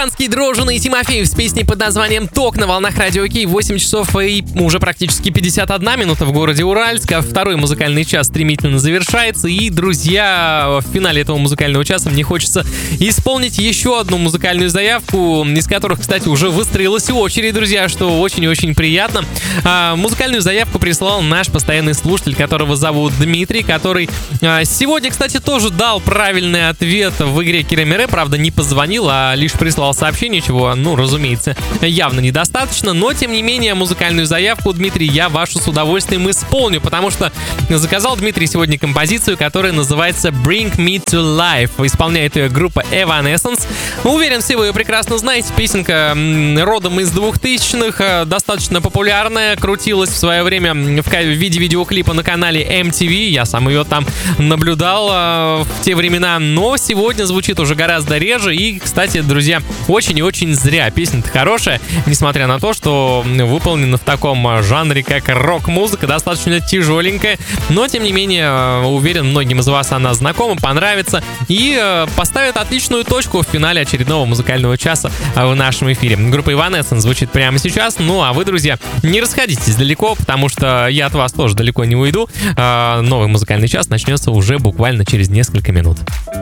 Хованский, Дрожжин и Тимофеев с песней под названием «Ток» на волнах Радио Кей. 8 часов и уже практически 51 минута в городе Уральск. Второй музыкальный час стремительно завершается. И, друзья, в финале этого музыкального часа мне хочется исполнить еще одну музыкальную заявку, из которых, кстати, уже выстроилась очередь, друзья, что очень-очень приятно. Музыкальную заявку прислал наш постоянный слушатель, которого зовут Дмитрий, который сегодня, кстати, тоже дал правильный ответ в игре Киремире. Правда, не позвонил, а лишь прислал сообщение, чего, разумеется, явно недостаточно. Но, тем не менее, музыкальную заявку, Дмитрий, я вашу с удовольствием исполню, потому что заказал Дмитрий сегодня композицию, которая называется «Bring Me to Life». Исполняет ее группа Evanescence. Уверен, все вы ее прекрасно знаете. Песенка родом из 2000-х, достаточно популярная, крутилась в свое время в виде видеоклипа на канале MTV. Я сам ее там наблюдал в те времена, но сегодня звучит уже гораздо реже. И, кстати, друзья, очень и очень зря. Песня-то хорошая, несмотря на то, что выполнена в таком жанре, как рок-музыка, достаточно тяжеленькая, но, тем не менее, уверен, многим из вас она знакома, понравится и поставит отличную точку в финале очередного музыкального часа в нашем эфире. Группа Evanescence звучит прямо сейчас. Ну, а вы, друзья, не расходитесь далеко, потому что я от вас тоже далеко не уйду. Новый музыкальный час начнется уже буквально через несколько минут.